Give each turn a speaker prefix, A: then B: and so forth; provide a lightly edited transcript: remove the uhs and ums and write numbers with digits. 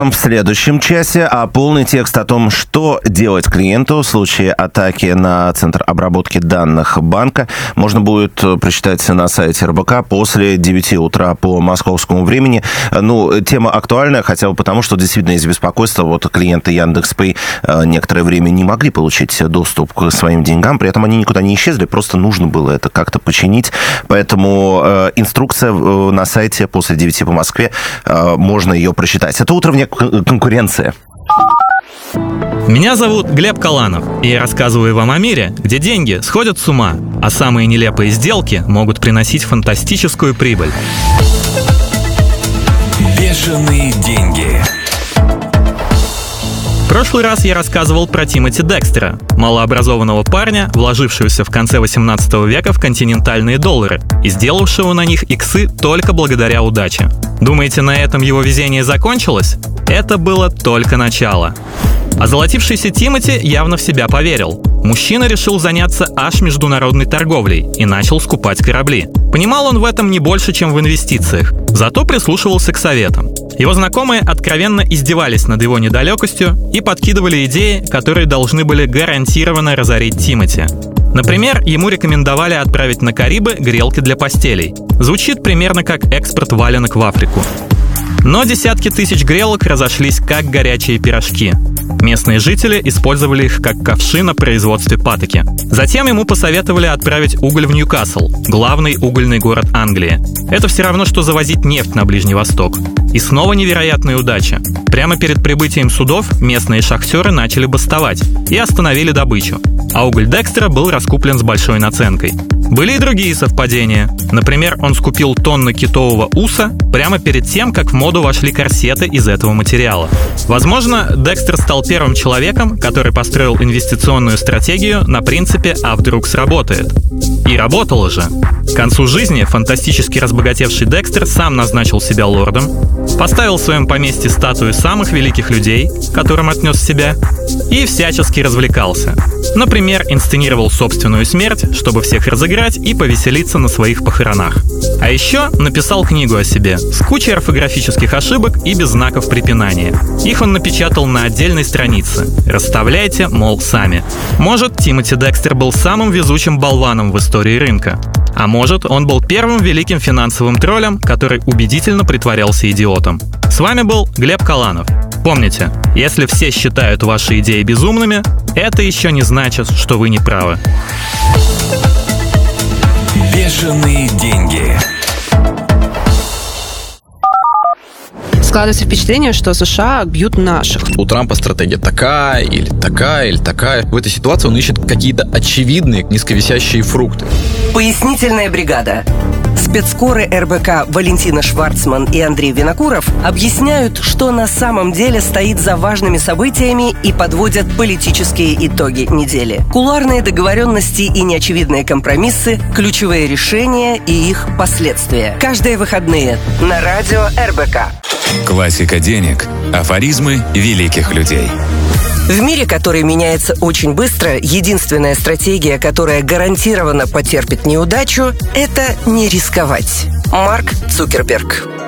A: В следующем часе полный текст о том, что делать клиенту в случае атаки на центр обработки данных банка, можно будет прочитать на сайте РБК после 9 утра по московскому времени. Тема актуальная, хотя бы потому, что действительно есть беспокойство. Клиенты Яндекс.Пэй некоторое время не могли получить доступ к своим деньгам, при этом они никуда не исчезли, просто нужно было это как-то починить. Поэтому инструкция на сайте после 9 по Москве, можно ее прочитать. Это утро вне конкуренции.
B: Меня зовут Глеб Каланов, и я рассказываю вам о мире, где деньги сходят с ума, а самые нелепые сделки могут приносить фантастическую прибыль.
C: Бешеные деньги.
B: В прошлый раз я рассказывал про Тимоти Декстера, малообразованного парня, вложившегося в конце 18 века в континентальные доллары и сделавшего на них иксы только благодаря удаче. Думаете, на этом его везение закончилось? Это было только начало. Озолотившийся Тимоти явно в себя поверил. Мужчина решил заняться аж международной торговлей и начал скупать корабли. Понимал он в этом не больше, чем в инвестициях, зато прислушивался к советам. Его знакомые откровенно издевались над его недалекостью и подкидывали идеи, которые должны были гарантированно разорить Тимоти. Например, ему рекомендовали отправить на Карибы грелки для постелей. Звучит примерно как экспорт валенок в Африку. Но десятки тысяч грелок разошлись как горячие пирожки. Местные жители использовали их как ковши на производстве патоки. Затем ему посоветовали отправить уголь в Ньюкасл, главный угольный город Англии. Это все равно, что завозить нефть на Ближний Восток. И снова невероятная удача. Прямо перед прибытием судов местные шахтеры начали бастовать и остановили добычу. А уголь Декстера был раскуплен с большой наценкой. Были и другие совпадения. Например, он скупил тонны китового уса прямо перед тем, как в моду вошли корсеты из этого материала. Возможно, Декстер стал первым человеком, который построил инвестиционную стратегию на принципе «а вдруг сработает». И работало же. К концу жизни фантастически разбогатевший Декстер сам назначил себя лордом, поставил в своем поместье статую самых великих людей, к которым отнес себя, и всячески развлекался. Например, инсценировал собственную смерть, чтобы всех разыграть и повеселиться на своих похоронах. А еще написал книгу о себе с кучей орфографических ошибок и без знаков препинания. Их он напечатал на отдельной странице. Расставляйте, мол, сами. Может, Тимоти Декстер был самым везучим болваном в истории рынка. А может, он был первым великим финансовым троллем, который убедительно притворялся идиотом. С вами был Глеб Каланов. Помните, если все считают ваши идеи безумными, это еще не значит, что вы не правы.
C: Бешеные деньги.
D: Складывается впечатление, что США бьют наших.
E: У Трампа стратегия такая, или такая, или такая. В этой ситуации он ищет какие-то очевидные низковисящие фрукты.
F: Пояснительная бригада. Спецкоры РБК Валентина Шварцман и Андрей Винокуров объясняют, что на самом деле стоит за важными событиями и подводят политические итоги недели. Кулуарные договоренности и неочевидные компромиссы, ключевые решения и их последствия. Каждые выходные на радио РБК.
C: Классика денег. Афоризмы великих людей.
F: В мире, который меняется очень быстро, единственная стратегия, которая гарантированно потерпит неудачу, это не рисковать. Марк Цукерберг.